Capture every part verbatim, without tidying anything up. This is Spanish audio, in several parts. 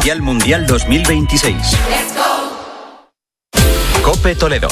Especial Mundial dos mil veintiséis. COPE Toledo.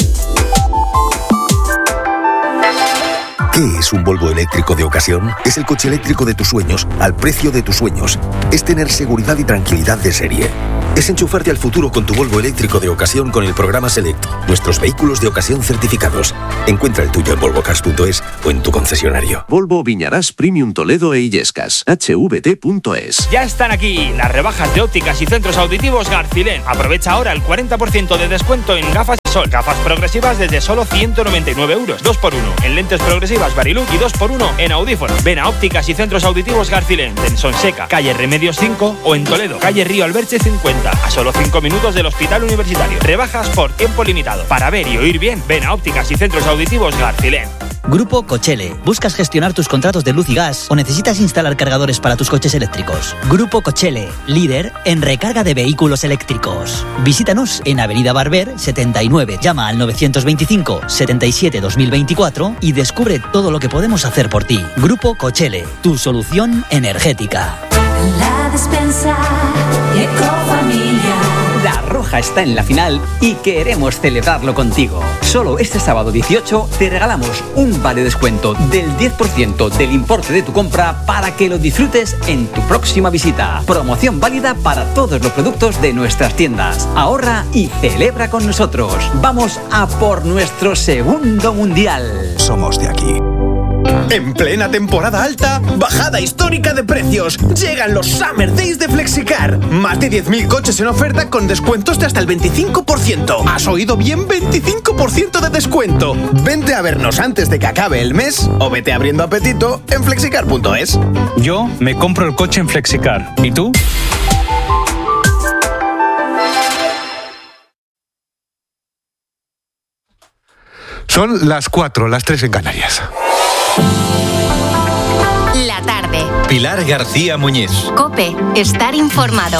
¿Qué es un Volvo eléctrico de ocasión? Es el coche eléctrico de tus sueños, al precio de tus sueños. Es tener seguridad y tranquilidad de serie. Es enchufarte al futuro con tu Volvo eléctrico de ocasión con el programa Select. Nuestros vehículos de ocasión certificados. Encuentra el tuyo en volvo cars punto es o en tu concesionario. Volvo Viñarás Premium Toledo e Illescas. h v t punto es. Ya están aquí las rebajas de ópticas y centros auditivos Garcilén. Aprovecha ahora el cuarenta por ciento de descuento en gafas sol. Gafas progresivas desde solo ciento noventa y nueve euros. dos por uno en lentes progresivas Varilux y dos por uno en audífonos. Ven a ópticas y centros auditivos Garcilén. En Sonseca, calle Remedios cinco o en Toledo, calle Río Alberche cincuenta. A solo cinco minutos del Hospital Universitario. Rebajas por tiempo limitado. Para ver y oír bien, ven a ópticas y centros auditivos Garcilén. Grupo Cochele. ¿Buscas gestionar tus contratos de luz y gas o necesitas instalar cargadores para tus coches eléctricos? Grupo Cochele, líder en recarga de vehículos eléctricos. Visítanos en Avenida Barber setenta y nueve. Llama al novecientos veinticinco setenta y siete dos mil veinticuatro y descubre todo lo que podemos hacer por ti. Grupo Cochele, tu solución energética. La despensa Ecofamilia. La Roja está en la final y queremos celebrarlo contigo. Solo este sábado dieciocho te regalamos un vale descuento del diez por ciento del importe de tu compra para que lo disfrutes en tu próxima visita. Promoción válida para todos los productos de nuestras tiendas. Ahorra y celebra con nosotros. Vamos a por nuestro segundo mundial. Somos de aquí. En plena temporada alta, bajada histórica de precios. Llegan los Summer Days de Flexicar. Más de diez mil coches en oferta con descuentos de hasta el veinticinco por ciento. ¿Has oído bien? veinticinco por ciento de descuento. Vente a vernos antes de que acabe el mes o vete abriendo apetito en flexicar punto es. Yo me compro el coche en Flexicar. ¿Y tú? Son las cuatro, las tres en Canarias. La tarde. Pilar García Muñiz. COPE. Estar informado.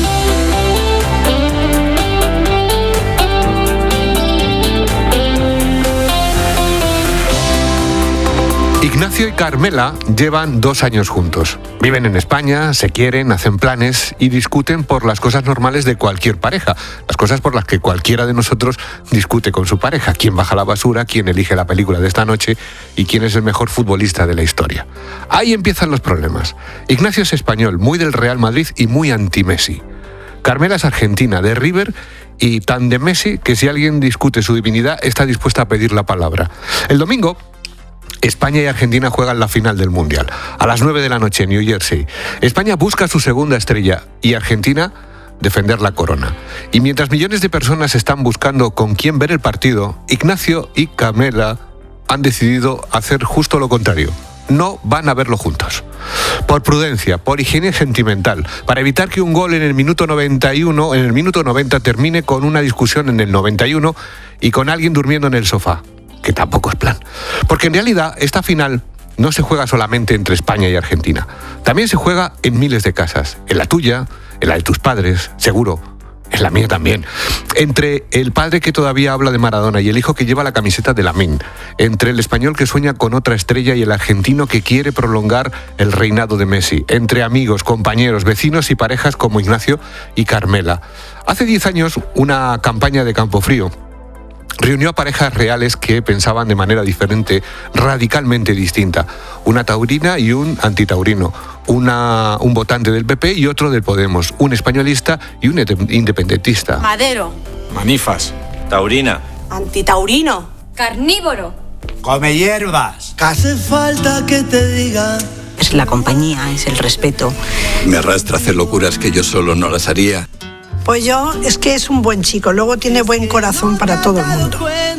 Ignacio y Carmela llevan dos años juntos. Viven en España, se quieren, hacen planes y discuten por las cosas normales de cualquier pareja. Las cosas por las que cualquiera de nosotros discute con su pareja. Quién baja la basura, quién elige la película de esta noche y quién es el mejor futbolista de la historia. Ahí empiezan los problemas. Ignacio es español, muy del Real Madrid y muy anti-Messi. Carmela es argentina, de River y tan de Messi que si alguien discute su divinidad está dispuesta a pedir la palabra. El domingo, España y Argentina juegan la final del Mundial. A las nueve de la noche en New Jersey. España busca su segunda estrella y Argentina defender la corona. Y mientras millones de personas están buscando con quién ver el partido, Ignacio y Carmela han decidido hacer justo lo contrario. No van a verlo juntos. Por prudencia, por higiene sentimental, para evitar que un gol en el minuto noventa y uno, en el minuto noventa termine con una discusión en el noventa y uno y con alguien durmiendo en el sofá. Que tampoco es plan. Porque en realidad esta final no se juega solamente entre España y Argentina. También se juega en miles de casas. En la tuya, en la de tus padres, seguro. En la mía también. Entre el padre que todavía habla de Maradona y el hijo que lleva la camiseta de Lamine. Entre el español que sueña con otra estrella y el argentino que quiere prolongar el reinado de Messi. Entre amigos, compañeros, vecinos y parejas como Ignacio y Carmela. Hace diez años, una campaña de Campofrío reunió a parejas reales que pensaban de manera diferente, radicalmente distinta. Una taurina y un antitaurino. Una, un votante del P P y otro del Podemos. Un españolista y un independentista. Madero. Manifas. Taurina. Antitaurino. Carnívoro. Come hierbas. ¿Qué hace falta que te diga? Es la compañía, es el respeto. Me arrastra a hacer locuras que yo solo no las haría. Pues yo, es que es un buen chico, luego tiene buen corazón para todo el mundo.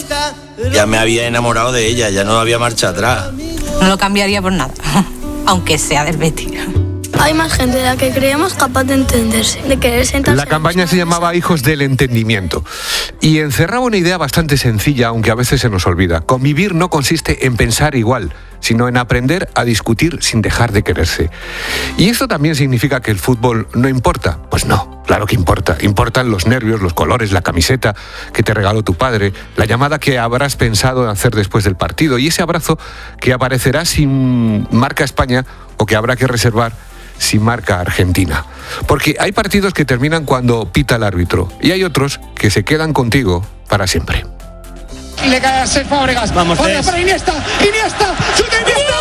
Ya me había enamorado de ella, ya no había marcha atrás. No lo cambiaría por nada, aunque sea del Betis. Hay más gente de la que creemos capaz de entenderse, de querer sentarse. La campaña se llamaba Hijos del Entendimiento y encerraba una idea bastante sencilla, aunque a veces se nos olvida. Convivir no consiste en pensar igual, sino en aprender a discutir sin dejar de quererse. ¿Y esto también significa que el fútbol no importa? Pues no, claro que importa. Importan los nervios, los colores, la camiseta que te regaló tu padre, la llamada que habrás pensado en hacer después del partido y ese abrazo que aparecerá sin marca España o que habrá que reservar si marca Argentina. Porque hay partidos que terminan cuando pita el árbitro y hay otros que se quedan contigo para siempre. Y le cae a Cesc Fábregas. Vamos, Fábregas para Iniesta. Iniesta. ¡Chuta Iniesta!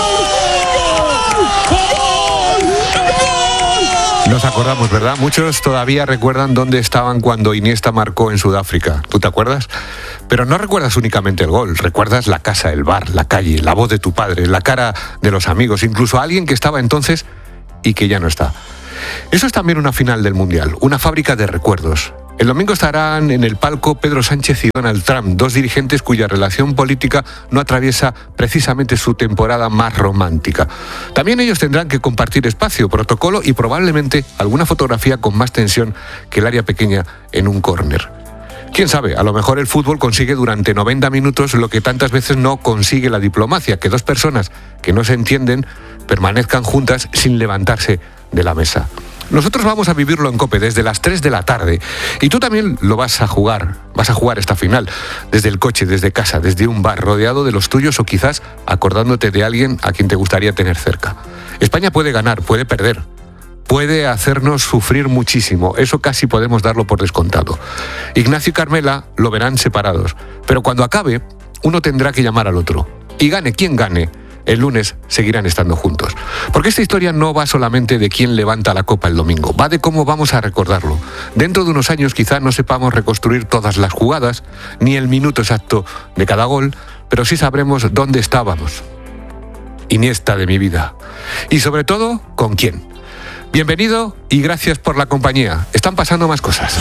Nos acordamos, ¿verdad? Muchos todavía recuerdan dónde estaban cuando Iniesta marcó en Sudáfrica. ¿Tú te acuerdas? Pero no recuerdas únicamente el gol, recuerdas la casa, el bar, la calle, la voz de tu padre, la cara de los amigos, incluso a alguien que estaba entonces y que ya no está. Eso es también una final del Mundial, una fábrica de recuerdos. El domingo estarán en el palco Pedro Sánchez y Donald Trump, dos dirigentes cuya relación política no atraviesa precisamente su temporada más romántica. También ellos tendrán que compartir espacio, protocolo y probablemente alguna fotografía con más tensión que el área pequeña en un córner. Quién sabe, a lo mejor el fútbol consigue durante noventa minutos lo que tantas veces no consigue la diplomacia, que dos personas que no se entienden permanezcan juntas sin levantarse de la mesa. Nosotros vamos a vivirlo en COPE desde las tres de la tarde y tú también lo vas a jugar, vas a jugar esta final, desde el coche, desde casa, desde un bar, rodeado de los tuyos o quizás acordándote de alguien a quien te gustaría tener cerca. España puede ganar, puede perder, puede hacernos sufrir muchísimo, eso casi podemos darlo por descontado. Ignacio y Carmela lo verán separados, pero cuando acabe, uno tendrá que llamar al otro. Y gane quien gane, el lunes seguirán estando juntos. Porque esta historia no va solamente de quién levanta la copa el domingo, va de cómo vamos a recordarlo. Dentro de unos años quizá no sepamos reconstruir todas las jugadas, ni el minuto exacto de cada gol, pero sí sabremos dónde estábamos. Iniesta de mi vida. Y sobre todo, ¿con quién? Bienvenido y gracias por la compañía. Están pasando más cosas.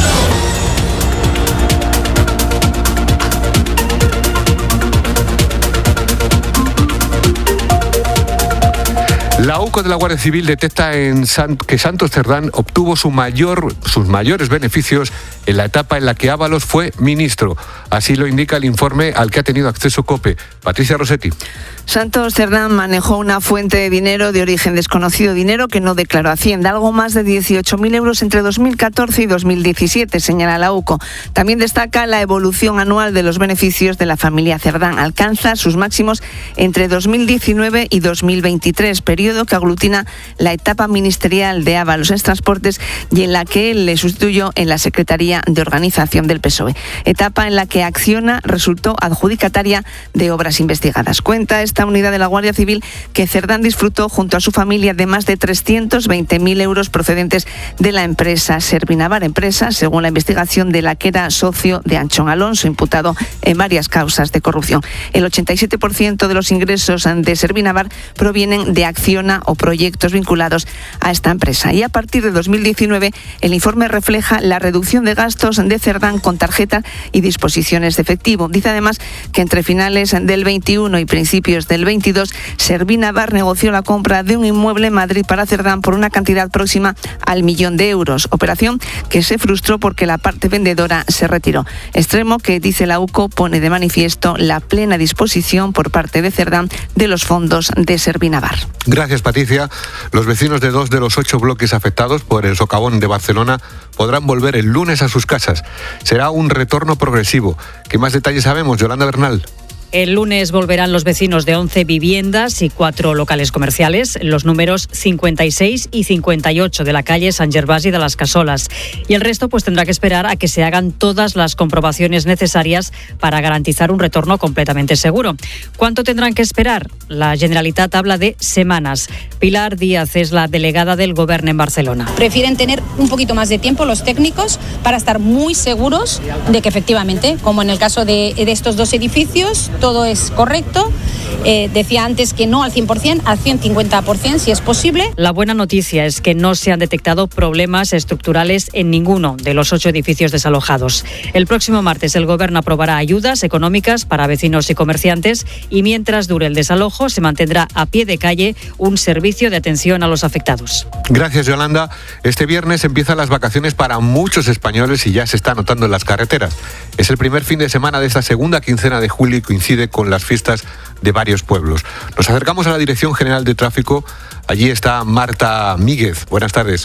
La UCO de la Guardia Civil detecta en San, que Santos Cerdán obtuvo su mayor, sus mayores beneficios en la etapa en la que Ábalos fue ministro. Así lo indica el informe al que ha tenido acceso COPE. Patricia Rossetti. Santos Cerdán manejó una fuente de dinero de origen desconocido, dinero que no declaró Hacienda, algo más de dieciocho mil euros entre dos mil catorce y dos mil diecisiete, señala la UCO. También destaca la evolución anual de los beneficios de la familia Cerdán. Alcanza sus máximos entre dos mil diecinueve y dos mil veintitrés, periodo que aglutina la etapa ministerial de Ábalos en Transportes y en la que él le sustituyó en la Secretaría de Organización del P S O E. Etapa en la que Acciona resultó adjudicataria de obras investigadas. Cuenta esta unidad de la Guardia Civil que Cerdán disfrutó junto a su familia de más de trescientos veinte mil euros procedentes de la empresa Servinavar, empresa, según la investigación, de la que era socio de Anchón Alonso, imputado en varias causas de corrupción. El ochenta y siete por ciento de los ingresos de Servinavar provienen de Acciona o proyectos vinculados a esta empresa. Y a partir de dos mil diecinueve, el informe refleja la reducción de gastos de Cerdán con tarjeta y disposiciones de efectivo. Dice además que entre finales del veintiuno y principios del veintidós, Servinavar negoció la compra de un inmueble en Madrid para Cerdán por una cantidad próxima al millón de euros. Operación que se frustró porque la parte vendedora se retiró. Extremo que, dice la UCO, pone de manifiesto la plena disposición por parte de Cerdán de los fondos de Servinavar. Gracias, Patricia. Los vecinos de dos de los ocho bloques afectados por el socavón de Barcelona podrán volver el lunes a sus casas. Será un retorno progresivo. ¿Qué más detalles sabemos, Yolanda Bernal? El lunes volverán los vecinos de once viviendas y cuatro locales comerciales, los números cincuenta y seis y cincuenta y ocho de la calle San Gervasi de las Casolas. Y el resto pues tendrá que esperar a que se hagan todas las comprobaciones necesarias para garantizar un retorno completamente seguro. ¿Cuánto tendrán que esperar? La Generalitat habla de semanas. Pilar Díaz es la delegada del Gobierno en Barcelona. Prefieren tener un poquito más de tiempo los técnicos para estar muy seguros de que efectivamente, como en el caso de, de estos dos edificios, todo es correcto. Eh, decía antes que no al cien por ciento, al ciento cincuenta por ciento si es posible. La buena noticia es que no se han detectado problemas estructurales en ninguno de los ocho edificios desalojados. El próximo martes el Gobierno aprobará ayudas económicas para vecinos y comerciantes y mientras dure el desalojo se mantendrá a pie de calle un servicio de atención a los afectados. Gracias, Yolanda. Este viernes empiezan las vacaciones para muchos españoles y ya se está notando en las carreteras. Es el primer fin de semana de esta segunda quincena de julio y coincide con las fiestas de varios pueblos. Nos acercamos a la Dirección General de Tráfico. Allí está Marta Míguez. Buenas tardes.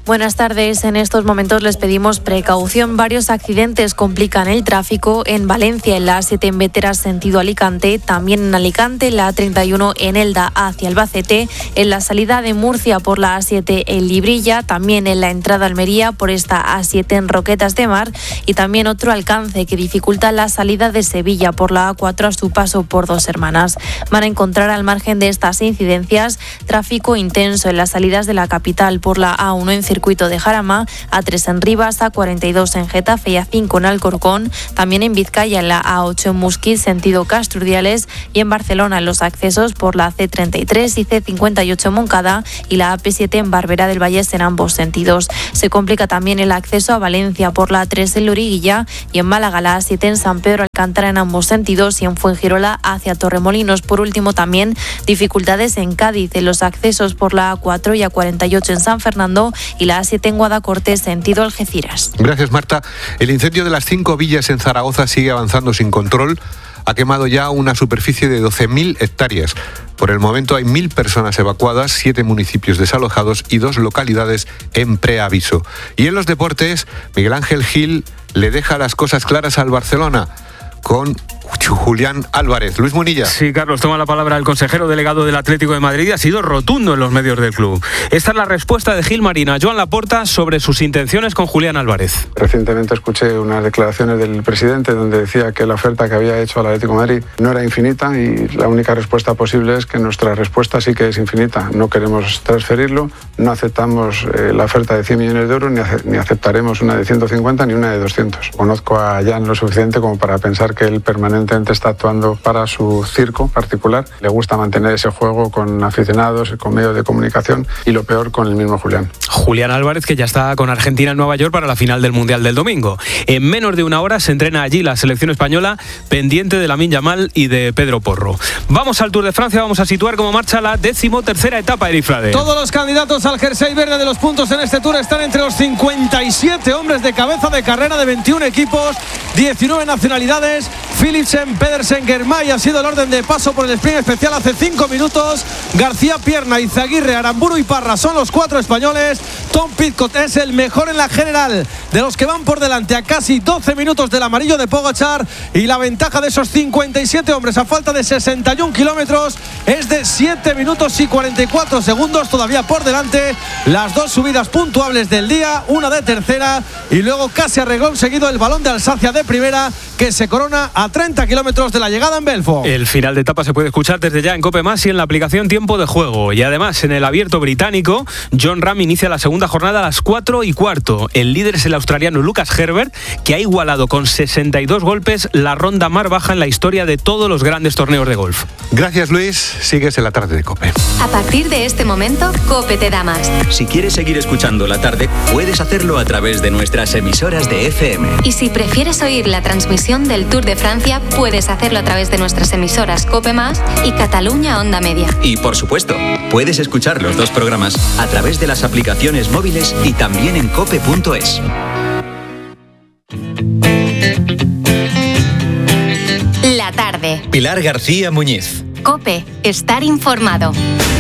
Buenas tardes. En estos momentos les pedimos precaución. Varios accidentes complican el tráfico en Valencia, en la A siete en Bétera, sentido Alicante, también en Alicante, la A treinta y uno en Elda hacia Albacete, en la salida de Murcia por la A siete en Librilla, también en la entrada a Almería por esta A siete en Roquetas de Mar y también otro alcance que dificulta la salida de Sevilla por la A cuatro a su paso por Dos Hermanas. Van a encontrar al margen de estas incidencias tráfico intenso en las salidas de la capital por la A uno en Circuito de Jarama, A tres en Rivas, A cuarenta y dos en Getafe y A cinco en Alcorcón, también en Vizcaya en la A ocho en Musquis, sentido Casturdiales, y en Barcelona en los accesos por la C treinta y tres y C cincuenta y ocho en Moncada y la A P siete en Barberá del Vallés en ambos sentidos. Se complica también el acceso a Valencia por la A tres en Loriguilla y en Málaga la A siete en San Pedro Alcántara en ambos sentidos y en Fuengirola hacia Torremolinos. Por último, también dificultades en Cádiz en los accesos por la A cuatro y A cuarenta y ocho en San Fernando y la A siete en Guadacorte, sentido Algeciras. Gracias, Marta. El incendio de las cinco villas en Zaragoza sigue avanzando sin control. Ha quemado ya una superficie de doce mil hectáreas. Por el momento hay mil personas evacuadas, siete municipios desalojados y dos localidades en preaviso. Y en los deportes, Miguel Ángel Gil le deja las cosas claras al Barcelona con Julián Álvarez. Luis Munilla. Sí, Carlos, toma la palabra el consejero delegado del Atlético de Madrid y ha sido rotundo en los medios del club. Esta es la respuesta de Gil Marina, Joan Laporta, sobre sus intenciones con Julián Álvarez. Recientemente escuché unas declaraciones del presidente donde decía que la oferta que había hecho al Atlético de Madrid no era infinita y la única respuesta posible es que nuestra respuesta sí que es infinita. No queremos transferirlo, no aceptamos eh, la oferta de cien millones de euros ni, ace- ni aceptaremos una de ciento cincuenta ni una de doscientos. Conozco a Jan lo suficiente como para pensar que él permanentemente está actuando para su circo particular. Le gusta mantener ese juego con aficionados, con medios de comunicación y lo peor con el mismo Julián. Julián Álvarez, que ya está con Argentina en Nueva York para la final del Mundial del domingo. En menos de una hora se entrena allí la selección española, pendiente de Lamine Yamal y de Pedro Porro. Vamos al Tour de Francia, vamos a situar cómo marcha la decimotercera etapa, Erifrade. Todos los candidatos al jersey verde de los puntos en este Tour están entre los cincuenta y siete hombres de cabeza de carrera de veintiún equipos, diecinueve nacionalidades. Philipsen, Pedersen, Germay ha sido el orden de paso por el sprint especial hace cinco minutos. García Pierna, Izaguirre, Aramburu y Parra son los cuatro españoles. Tom Pidcock es el mejor en la general de los que van por delante a casi doce minutos del amarillo de Pogačar, y la ventaja de esos cincuenta y siete hombres a falta de sesenta y uno kilómetros es de siete minutos y cuarenta y cuatro segundos todavía por delante. Las dos subidas puntuables del día, una de tercera y luego casi a reglón seguido el balón de Alsacia de primera, que se corona a treinta kilómetros de la llegada en Belfort. El final de etapa se puede escuchar desde ya en COPE Más y en la aplicación Tiempo de Juego. Y además en el abierto británico, John Ram inicia la segunda jornada a las cuatro y cuarto. El líder es el australiano Lucas Herbert, que ha igualado con sesenta y dos golpes la ronda más baja en la historia de todos los grandes torneos de golf. Gracias, Luis. Sigues en la tarde de COPE. A partir de este momento, COPE te da más. Si quieres seguir escuchando la tarde, puedes hacerlo a través de nuestras emisoras de F M. Y si prefieres oír la transmisión del Tour de Francia, puedes hacerlo a través de nuestras emisoras COPE Más y Cataluña Onda Media. Y por supuesto, puedes escuchar los dos programas a través de las aplicaciones móviles y también en cope punto es. La tarde. Pilar García Muñiz. COPE, estar informado.